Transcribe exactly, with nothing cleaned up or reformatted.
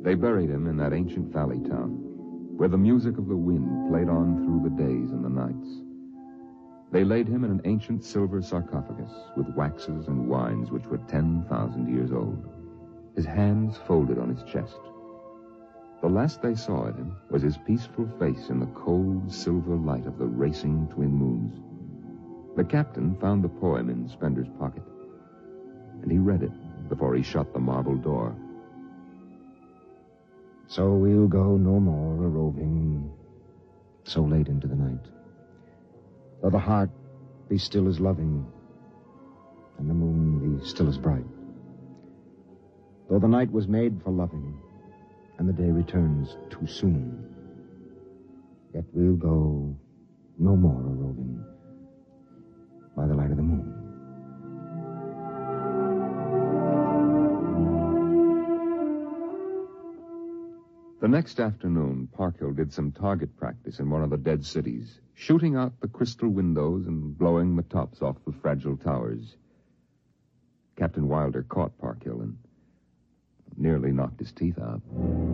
They buried him in that ancient valley town, where the music of the wind played on through the days and the nights. They laid him in an ancient silver sarcophagus with waxes and wines which were ten thousand years old, his hands folded on his chest. The last they saw of him was his peaceful face in the cold silver light of the racing twin moons. The captain found the poem in Spender's pocket, and he read it before he shut the marble door. So we'll go no more a-roving so late into the night. Though the heart be still as loving, and the moon be still as bright. Though the night was made for loving, and the day returns too soon, yet we'll go no more a-roving by the light of the moon. The next afternoon, Parkhill did some target practice in one of the dead cities, shooting out the crystal windows and blowing the tops off the fragile towers. Captain Wilder caught Parkhill and nearly knocked his teeth out.